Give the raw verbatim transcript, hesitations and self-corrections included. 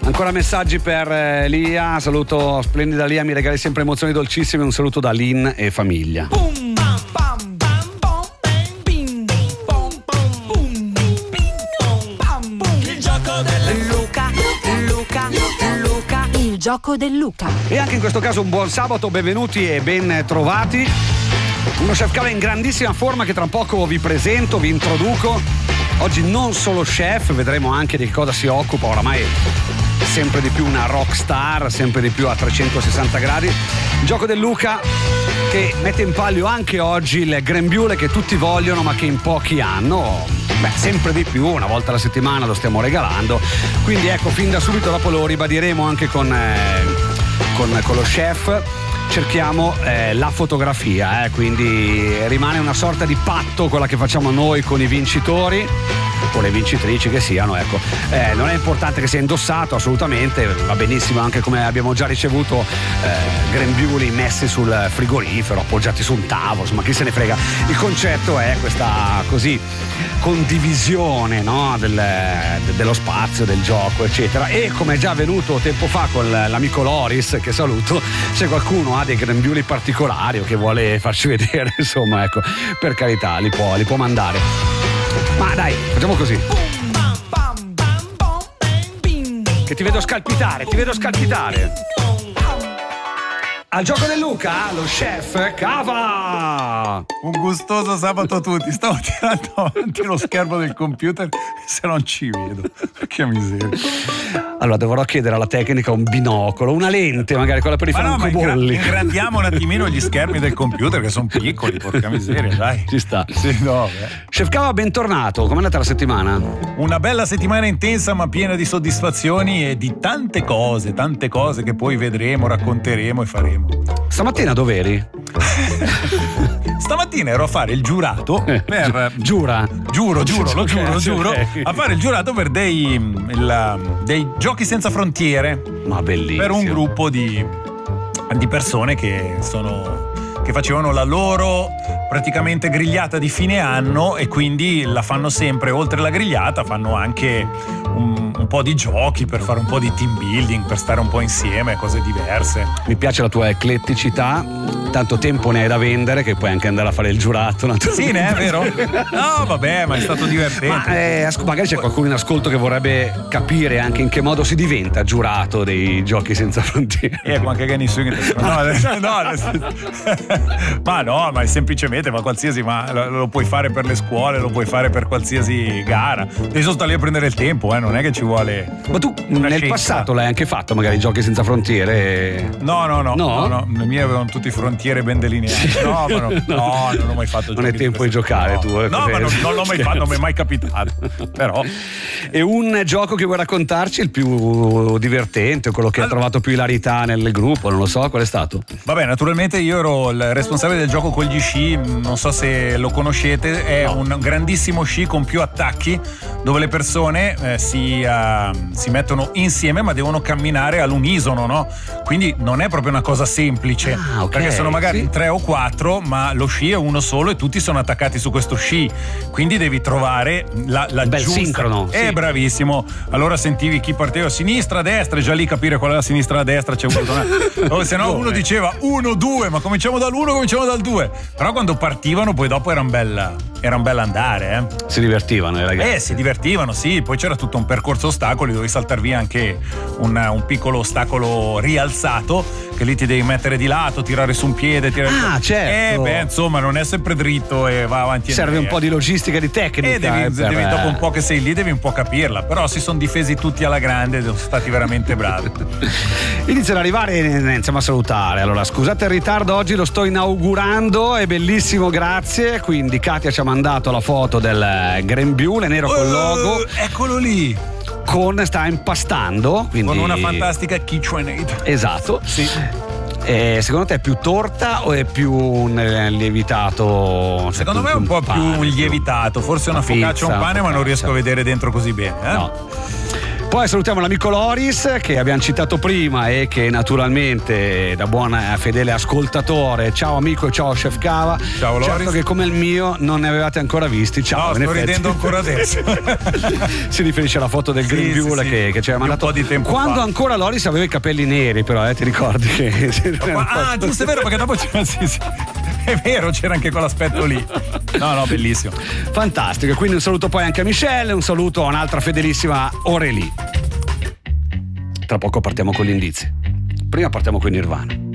Ancora messaggi per eh, Lia. Saluto splendida Lia, mi regali sempre emozioni dolcissime. Un saluto da Lin e famiglia. Boom, bam, bam, bam, bom, bang, bing, bing, bom, bom, boom, bing, bing, bom, bam, boom. Il gioco del Luca, Luca, Luca, il gioco del Luca. E anche in questo caso un buon sabato, benvenuti e ben trovati. Uno chef cava in grandissima forma che tra poco vi presento, vi introduco. Oggi non solo chef, vedremo anche di che cosa si occupa, oramai sempre di più una rock star, sempre di più a trecentosessanta gradi. Il gioco del Luca che mette in palio anche oggi il grembiule che tutti vogliono ma che in pochi hanno. Beh, sempre di più, una volta alla settimana lo stiamo regalando. Quindi ecco, fin da subito, dopo lo ribadiremo anche con, eh, con, con lo chef. Cerchiamo eh, la fotografia, eh, quindi rimane una sorta di patto quella che facciamo noi con i vincitori o le vincitrici che siano, ecco. Eh, non è importante che sia indossato, assolutamente, va benissimo anche come abbiamo già ricevuto eh, grembiuli messi sul frigorifero, appoggiati su un tavolo, insomma chi se ne frega. Il concetto è questa così condivisione, no? Del, de, dello spazio, del gioco, eccetera. E come è già avvenuto tempo fa con l'amico Loris, che saluto, se qualcuno ha dei grembiuli particolari o che vuole farci vedere, insomma, ecco, per carità, li può, li può mandare. Ma dai, facciamo così. Che ti vedo scalpitare, ti vedo scalpitare. Al gioco del Luca, lo chef cava. Un gustoso sabato a tutti. Stavo tirando avanti lo schermo del computer se non ci vedo. Che miseria. Allora dovrò chiedere alla tecnica un binocolo, una lente magari, quella per i ma francobolli. No, ma ingrandiamo un attimino gli schermi del computer che sono piccoli, porca miseria, dai. Ci sta. Sì, no, chef Cava, bentornato. Com'è andata la settimana? Una bella settimana intensa ma piena di soddisfazioni e di tante cose, tante cose che poi vedremo, racconteremo e faremo. Stamattina dov'eri? Stamattina ero a fare il giurato eh, per giura giuro giuro lo giuro lo giuro okay. a fare il giurato per dei il, dei giochi senza frontiere, ma bellissimo, per un gruppo di di persone che sono che facevano la loro praticamente grigliata di fine anno e quindi la fanno sempre, oltre la grigliata fanno anche un, un po' di giochi per fare un po' di team building, per stare un po' insieme, cose diverse. Mi piace la tua ecletticità, tanto tempo ne hai da vendere che puoi anche andare a fare il giurato. Sì, ne è vero? No, vabbè, ma è stato divertente. Ma eh, magari c'è qualcuno in ascolto che vorrebbe capire anche in che modo si diventa giurato dei giochi senza frontiere. Eh, ma anche che nessuno no, no, ma no, ma è semplicemente, ma qualsiasi, ma lo, lo puoi fare per le scuole, lo puoi fare per qualsiasi gara. Adesso sta lì a prendere il tempo, eh, non è che ci vuole. Ma tu nel scelta. passato l'hai anche fatto, magari giochi senza frontiere? No, no, no, no, no, no. Le mie avevano tutti frontiere ben delineate. Sì. No, ma no, no, no, non ho mai fatto. Non è tempo di giocare, no. tu. Eh, no, ma non, non l'ho mai fatto, non mi è mai capitato. Però. E un gioco che vuoi raccontarci, il più divertente, quello che allora, ha trovato più ilarità nel gruppo, non lo so, qual è stato? Vabbè, naturalmente io ero il responsabile del gioco con gli sci, non so se lo conoscete, è no. un grandissimo sci con più attacchi dove le persone eh, si, uh, si mettono insieme ma devono camminare all'unisono, no? Quindi non è proprio una cosa semplice, ah, okay. perché sono magari sì. tre o quattro, ma lo sci è uno solo e tutti sono attaccati su questo sci, quindi devi trovare la, la bel giusta. sincrono. Eh, sì. bravissimo. Allora sentivi chi parteva a sinistra, a destra, e già lì capire qual è la sinistra, la destra, c'è voluto una... o se no uno diceva uno, due, ma cominciamo dall'uno, cominciamo dal due. Però quando partivano poi dopo era un bel, era un bel andare, eh. Si divertivano i ragazzi. Eh, si divertivano, sì. Poi c'era tutto un percorso ostacoli, dovevi saltare via anche un, un piccolo ostacolo rialzato, che lì ti devi mettere di lato, tirare su un piede, tirare ah, su... certo. Eh, beh, insomma, non è sempre dritto e va avanti. Serve un po' di logistica e di tecnica. E devi, eh, per... devi, dopo un po' che sei lì, devi un po' capirla. Però si sono difesi tutti alla grande, sono stati veramente bravi. Iniziano ad arrivare, iniziamo a salutare. Allora, scusate il ritardo, oggi lo sto inaugurando, è bellissimo, grazie. Quindi Katia ci ha mandato la foto del grembiule nero col logo. Uh, eccolo lì. Con, sta impastando, quindi... con una fantastica KitchenAid. Esatto. Sì. E secondo te è più torta o è più un lievitato? Cioè secondo me è un po' più un lievitato, forse una, una focaccia o un pane, ma non riesco a vedere dentro così bene, eh? No. Poi salutiamo l'amico Loris che abbiamo citato prima e che naturalmente da buon fedele ascoltatore, ciao amico e ciao Chef Cava. Ciao Loris. Certo che come il mio non ne avevate ancora visti. Ciao. No, sto effetti. ridendo ancora adesso. Si riferisce alla foto del Sì, Greenville sì, sì. che, che ci aveva Di un mandato po' di tempo quando fa. ancora Loris aveva i capelli neri, però eh, ti ricordi che Ah, giusto, è vero, perché dopo c'era. Sì, sì. È vero, c'era anche quell'aspetto lì. No, no, bellissimo. Fantastico, quindi un saluto poi anche a Michelle, un saluto a un'altra fedelissima Aurélie. Tra poco partiamo con gli indizi. Prima partiamo con Nirvana.